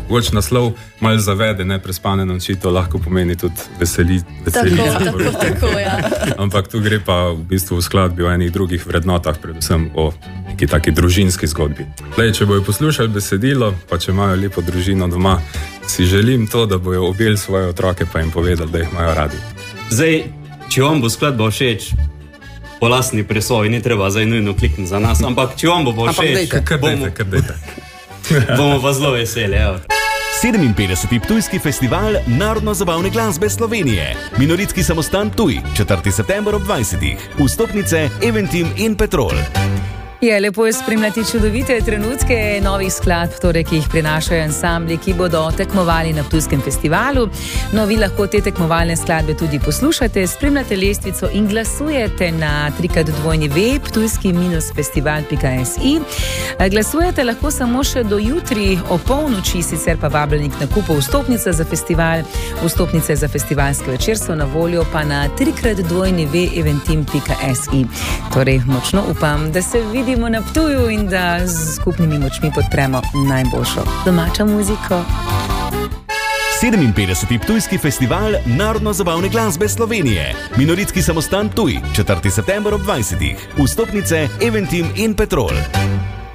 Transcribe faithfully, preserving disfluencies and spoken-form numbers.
Mogoče naslov malo zavede, ne prespane noči, to lahko pomeni tudi veseli, veseli. Tako, tako, tako, ja. Ampak tu gre pa v bistvu v skladbi o enih drugih vrednotah, predvsem o neki taki družinski zgodbi. Lej, če bojo poslušali besedilo, pa če imajo lepo družino doma, si želim to, da bojo objeli svoje otroke pa jim povedali, da jih imajo radi. Zdaj, če vam bo skladba všeč, po lastni presoji, ni treba zdaj nujno klikniti za nas, ampak če vam bo bo všeč, dejte, kar bomo, dejte, kar dejte. bomo pa zelo veseli, evo. sedeminpetdeseti Ptujski festival narodno-zabavne glasbe Slovenije. Minoritski samostan Ptuj, četrtega septembra ob dvajsetih. Vstopnice Eventim in Petrol. Je lepo je spremljati čudovite trenutke novih skladb, torej, ki jih prinašajo ansambli, ki bodo tekmovali na Ptujskem festivalu. No, vi lahko te tekmovalne skladbe tudi poslušate, spremljate lestvico in glasujete na trikrat dvojni ve ptujski minus festival pika si. Glasujete lahko samo še do jutri o polnoči, sicer pa vabljeni k nakupu vstopnice za festival. Vstopnice za festivalski večer so na voljo pa na trikrat dvojni ve eventim pika si. Torej, močno upam, da se vidi vidimo na Ptuju in da z skupnimi močmi podpremo najboljšo domačo muziko. sedeminpetdeseti Ptujski festival narodno-zabavne glasbe Slovenije. Minoritski samostan Ptuj, četrtega septembra ob dvajsetih. Vstopnice Eventim in Petrol.